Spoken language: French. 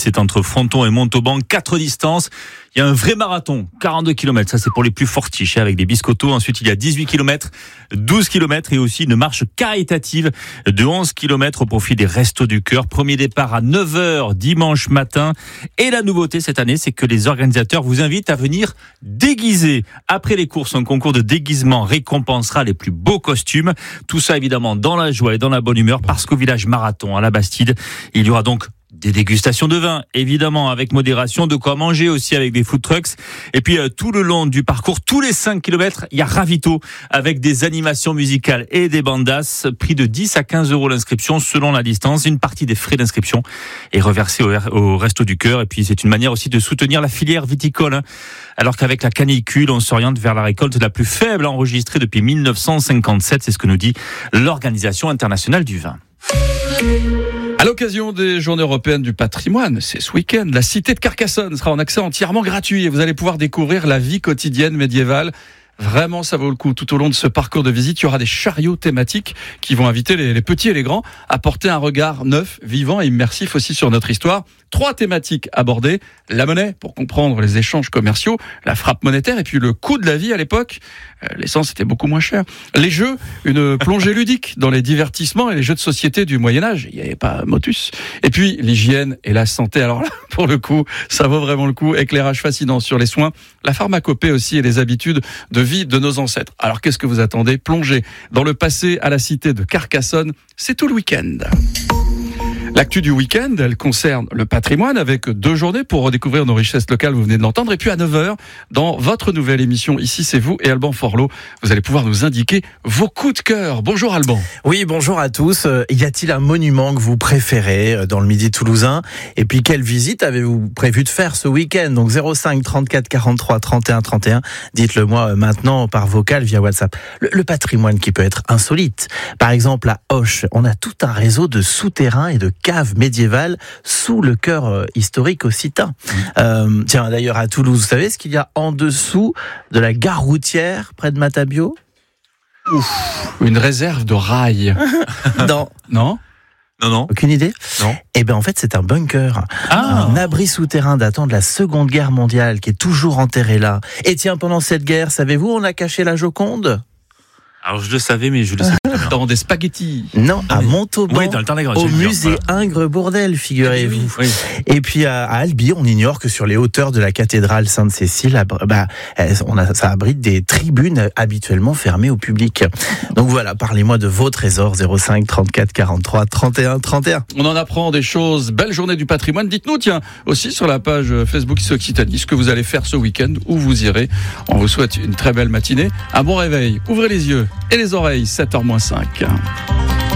c'est entre Fronton et Montauban, 4 distances. Il y a un vrai marathon, 42 km, ça c'est pour les plus fortiches, avec des biscottos. Ensuite, il y a 18 km, 12 km et aussi une marche caritative de 11 km au profit des Restos du Cœur. Premier départ à 9h dimanche matin. Et la nouveauté cette année, c'est que les organisateurs vous invitent à venir déguiser. Après les courses, un concours de déguisement récompensera les plus beaux costumes. Tout ça évidemment dans la joie et dans la bonne humeur, parce qu'au village marathon à la Bastide, il y aura donc des dégustations de vin, évidemment, avec modération, de quoi manger aussi avec des food trucks. Et puis, tout le long du parcours, tous les 5 km, il y a ravito avec des animations musicales et des bandas. Prix de 10 à 15 € l'inscription selon la distance. Une partie des frais d'inscription est reversée au Resto du Cœur. Et puis, c'est une manière aussi de soutenir la filière viticole, hein. Alors qu'avec la canicule, on s'oriente vers la récolte la plus faible enregistrée depuis 1957. C'est ce que nous dit l'Organisation internationale du vin. À l'occasion des Journées européennes du patrimoine, c'est ce week-end, la cité de Carcassonne sera en accès entièrement gratuit et vous allez pouvoir découvrir la vie quotidienne médiévale. Vraiment, ça vaut le coup. Tout au long de ce parcours de visite, il y aura des chariots thématiques qui vont inviter les petits et les grands à porter un regard neuf, vivant et immersif aussi sur notre histoire. 3 thématiques abordées: la monnaie, pour comprendre les échanges commerciaux, la frappe monétaire et puis le coût de la vie à l'époque. L'essence était beaucoup moins chère. Les jeux, une plongée ludique dans les divertissements et les jeux de société du Moyen-Âge. Il n'y avait pas Motus. Et puis, l'hygiène et la santé. Alors là, pour le coup, ça vaut vraiment le coup. Éclairage fascinant sur les soins, la pharmacopée aussi et les habitudes de vie de nos ancêtres. Alors, qu'est-ce que vous attendez? Plongez dans le passé à la cité de Carcassonne. C'est tout le week-end. L'actu du week-end, elle concerne le patrimoine avec 2 journées pour redécouvrir nos richesses locales, vous venez de l'entendre. Et puis à 9h, dans votre nouvelle émission, Ici c'est vous et Alban Forlot, vous allez pouvoir nous indiquer vos coups de cœur. Bonjour Alban. Oui, bonjour à tous. Y a-t-il un monument que vous préférez dans le Midi toulousain? Et puis quelle visite avez-vous prévu de faire ce week-end? Donc 05 34 43 31 31, dites-le moi maintenant par vocal via WhatsApp. Le patrimoine qui peut être insolite. Par exemple à Auch, on a tout un réseau de souterrains et de caves médiévales sous le cœur historique occitan. Tiens, d'ailleurs à Toulouse, vous savez ce qu'il y a en dessous de la gare routière près de Matabio? Une réserve de rails. Non. Non? Non. Aucune idée? Non. Eh bien, en fait, c'est un bunker. Un abri souterrain datant de la Seconde Guerre mondiale qui est toujours enterré là. Et tiens, pendant cette guerre, savez-vous, on a caché la Joconde? Alors je le savais, mais je le sais pas. Dans des spaghettis. Non, à Montauban, Oui, dans le Tarn-et-Garonne, au je veux dire, musée Ingres-Bourdelle, figurez-vous. Oui. Et puis à Albi, on ignore que sur les hauteurs de la cathédrale Sainte-Cécile, ça abrite des tribunes habituellement fermées au public. Donc voilà, parlez-moi de vos trésors. 05 34 43 31 31. On en apprend des choses. Belle journée du patrimoine. Dites-nous, tiens, aussi sur la page Facebook Ici Occitanie, ce que vous allez faire ce week-end, où vous irez. On vous souhaite une très belle matinée, un bon réveil. Ouvrez les yeux et les oreilles, 7h-5.